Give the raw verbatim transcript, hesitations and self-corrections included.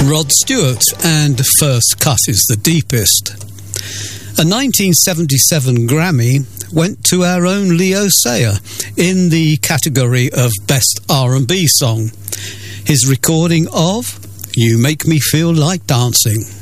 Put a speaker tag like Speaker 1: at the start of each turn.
Speaker 1: Rod Stewart, and First Cut is the Deepest. A nineteen seventy-seven Grammy went to our own Leo Sayer in the category of Best R and B Song. His recording of You Make Me Feel Like Dancing.